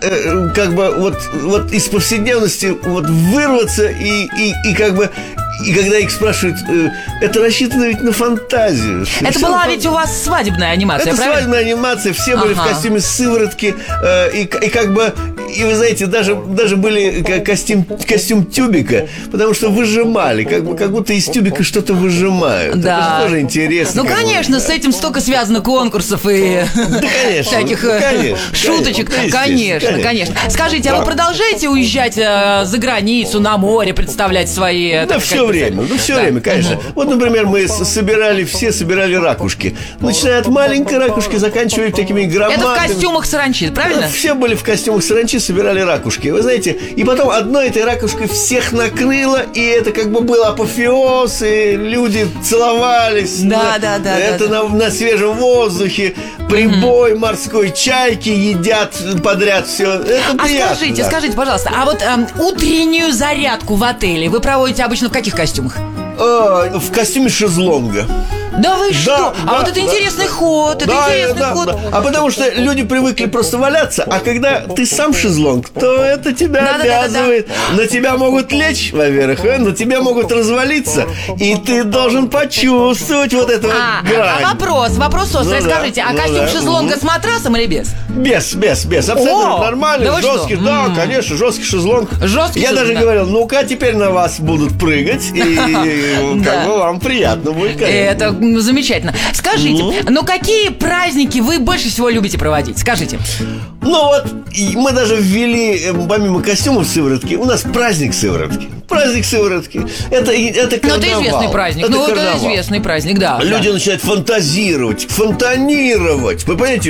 как бы вот из повседневности вот вырваться и как бы. И когда их спрашивают, это рассчитано ведь на фантазию. Это была ведь у вас свадебная анимация, это правильно? Свадебная анимация, все были в костюме сыворотки. И как бы, и вы знаете, даже были костюм тюбика, потому что выжимали, как будто из тюбика что-то выжимают. Да. Это же тоже интересно. Ну, конечно, с этим столько связано конкурсов и всяких шуточек. Конечно. Скажите, а вы продолжаете уезжать за границу, на море, представлять свои... Да, все время, конечно. Вот, например, мы собирали ракушки. Начиная от маленькой ракушки, заканчивая такими громадными. Это в костюмах саранчи, правильно? Все были в костюмах саранчи, собирали ракушки. Вы знаете, и потом одной этой ракушкой всех накрыло, и это как бы был апофеоз, и люди целовались. Да. Это на свежем воздухе. Прибой морской, чайки едят подряд все. Это приятно. Скажите, пожалуйста, а вот утреннюю зарядку в отеле вы проводите обычно в каких костюмах? В костюме шезлонга. Да вы что? Вот это интересный ход. А потому что люди привыкли просто валяться, а когда ты сам шезлонг, то это тебя обязывает. На тебя могут лечь, во-первых, на тебя могут развалиться, и ты должен почувствовать вот эту грань. Вопрос острый. Скажите, костюм шезлонга с матрасом или без? Без. Абсолютно нормальный, жесткий. Да, конечно, жесткий шезлонг. Я даже говорил, ну-ка, теперь на вас будут прыгать, и как бы вам приятно будет, конечно. Это замечательно. Скажите, ну какие праздники вы больше всего любите проводить? Скажите. Ну вот, мы даже ввели, помимо костюмов сыворотки, у нас праздник сыворотки. Праздник сыворотки. Это карнавал. Это известный праздник. Это известный праздник, да. Люди начинают фантазировать, фонтанировать. Вы понимаете,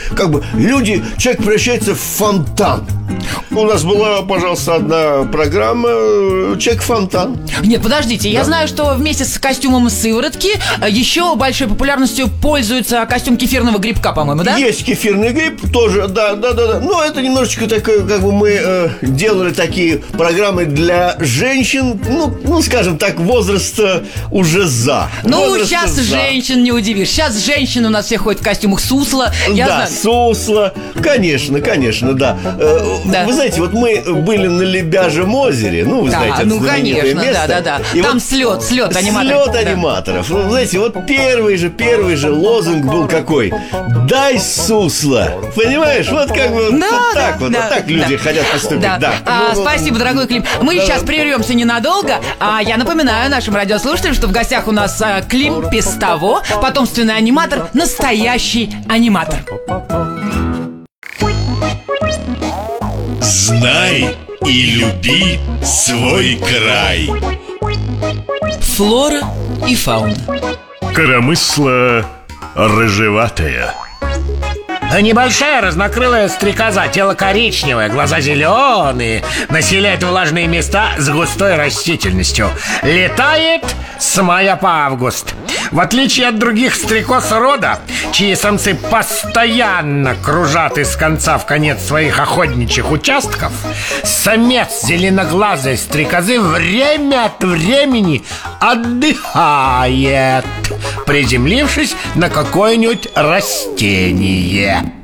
человек превращается в фонтан. У нас была, пожалуйста, одна программа «Человек-фонтан». Нет, подождите, я знаю, что вместе с костюмом сыворотки еще большой популярностью пользуется костюм кефирного грибка, по-моему, да? Есть кефирный гриб тоже, да. Но это немножечко такое, как бы мы делали такие программы для женщин, ну, скажем так, возраста уже за. Сейчас женщин не удивишь. Сейчас женщины у нас все ходят в костюмах сусла. Сусла. Конечно, да. Вы знаете, вот мы были на Лебяжьем озере. Ну, вы знаете, это знаменитое место. Да. И там слет аниматоров. Слет аниматоров. Вы знаете, вот первый же лозунг был какой? «Дай сусло». Понимаешь? Вот как бы вот так люди хотят поступить. Спасибо, дорогой Клим. Мы сейчас прервемся ненадолго. Я напоминаю нашим радиослушателям, что в гостях у нас Клим Пеставо, потомственный аниматор, настоящий аниматор. Знай и люби свой край. Флора и фауна. Коромысло рыжеватая. Небольшая разнокрылая стрекоза, тело коричневое, глаза зеленые, населяет влажные места с густой растительностью. Летает с мая по август. В отличие от других стрекоз рода, чьи самцы постоянно кружат из конца в конец своих охотничьих участков, самец зеленоглазой стрекозы время от времени отдыхает, приземлившись на какое-нибудь растение.